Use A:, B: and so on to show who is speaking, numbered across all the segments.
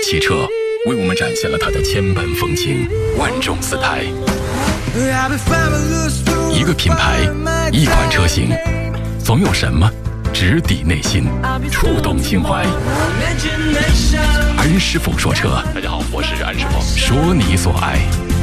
A: 汽车为我们展现了它的千般风情、万种姿态。一个品牌，一款车型，总有什么直抵内心，触动情怀。安师傅说车，大家好，我是安师傅，说你所爱。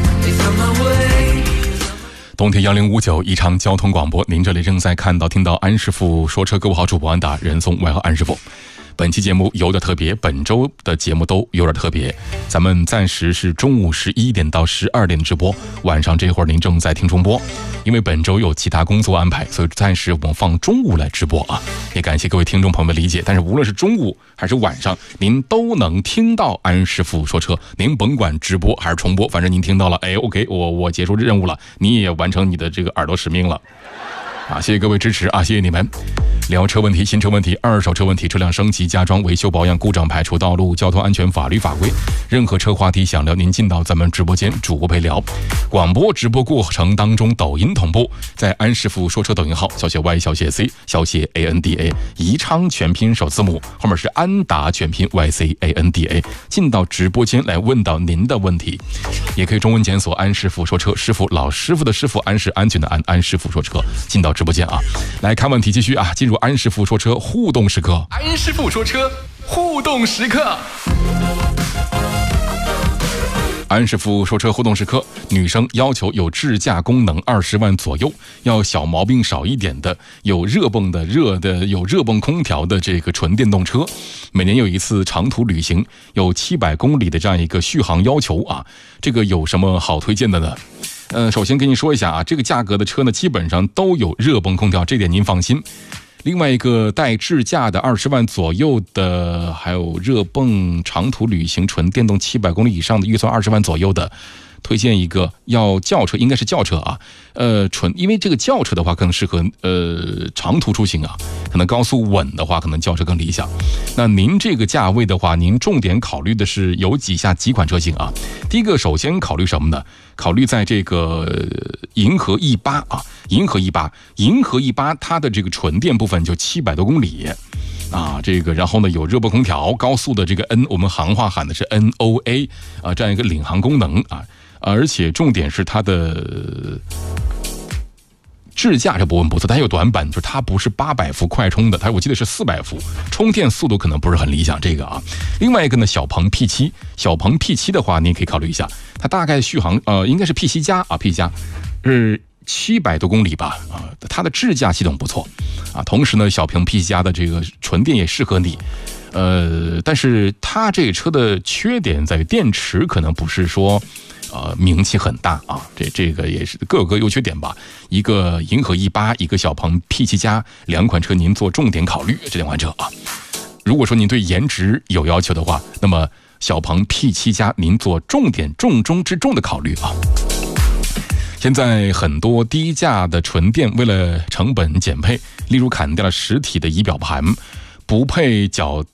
A: 冬天1059宜昌交通广播，您这里正在听到安师傅说车，各位好，主播安达，人送外号安师傅。本期节目有点特别，本周的节目都有点特别。咱们暂时是中午11点到12点直播，晚上这会儿您正在听重播。因为本周有其他工作安排，所以暂时我们放中午来直播啊。也感谢各位听众朋友们理解。但是无论是中午还是晚上，您都能听到安师傅说车。您甭管直播还是重播，反正您听到了，OK， 我结束任务了，你也完成你的这个耳朵使命了。谢谢各位支持啊，谢谢你们。聊车问题、新车问题、二手车问题、车辆升级、加装、维修保养、故障排除、道路交通安全、法律法规，任何车话题想聊，您进到咱们直播间，主播陪聊。广播直播过程当中，抖音同步，在安师傅说车抖音号，小写 Y 小写 C 小写 ANDA， 宜昌全拼首字母，后面是安达全拼 YCANDA， 进到直播间来问到您的问题。也可以中文检索安师傅说车，师傅老师傅的师傅，安是安全的安，安师傅说车，进到直播间啊，来看问题，继续啊，进入安师傅说车互动时刻。安师傅说车互动时刻。安师傅说车互动时刻，女生要求有智驾功能20万左右，要小毛病少一点的，有热泵空调的这个纯电动车，每年有一次长途旅行，有700公里的这样一个续航要求啊，这个有什么好推荐的呢？首先跟你说一下啊，这个价格的车呢，基本上都有热泵空调，这点您放心。另外一个带智驾的20万左右的，还有热泵长途旅行纯电动700公里以上的，预算20万左右的，推荐一个要轿车，应该是轿车啊，因为这个轿车的话更适合长途出行啊，可能高速稳的话，可能轿车更理想。那您这个价位的话，您重点考虑的是有几款车型啊？第一个，首先考虑什么呢？考虑在这个银河 E8 啊，银河 E8 它的这个纯电部分就700多公里啊，这个然后呢有热泵空调，高速的这个 我们行话喊的是 NOA 啊，这样一个领航功能啊，而且重点是它的智驾这部分不错，它有短板，就是它不是800伏快充的，我记得是400伏，充电速度可能不是很理想这个啊。另外一个呢，小鹏 P7 的话，你也可以考虑一下，它大概续航应该是 P7 加啊 ，P7 加是700多公里吧啊，它的智驾系统不错啊。同时呢，小鹏 P7 加的这个纯电也适合你。但是它这个车的缺点在于电池可能不是说名气很大啊，这个也是各有各优缺点吧。一个银河 E8， 一个小鹏 P7 加，两款车您做重点考虑这两款车啊。如果说您对颜值有要求的话，那么小鹏 P7 加您做重中之重的考虑啊。现在很多低价的纯电为了成本减配，例如砍掉了实体的仪表盘，不配脚